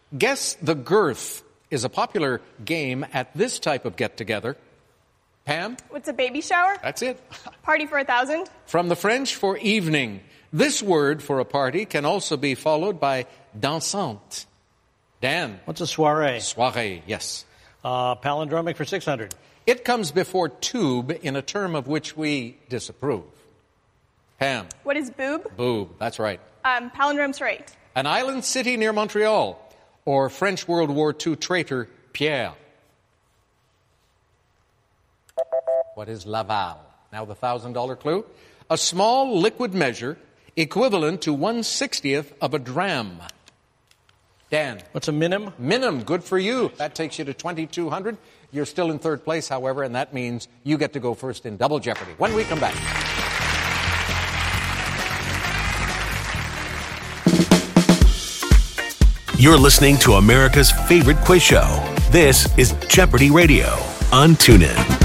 Guess the Girth is a popular game at this type of get-together. Pam? What's a baby shower? That's it. Party for 1,000? From the French for evening. This word for a party can also be followed by dansante. Dan? What's a soiree? Soiree, yes. Palindromic for 600. It comes before tube in a term of which we disapprove. Pam? What is boob? Boob, that's right. Palindromes for 8. An island city near Montreal, or French World War II traitor Pierre. What is Laval? Now the $1,000 clue. A small liquid measure equivalent to 1/60th of a dram. Dan? What's a minim? Minim, good for you. That takes you to 2,200. You're still in third place, however, and that means you get to go first in Double Jeopardy. When we come back. You're listening to America's favorite quiz show. This is Jeopardy Radio on TuneIn.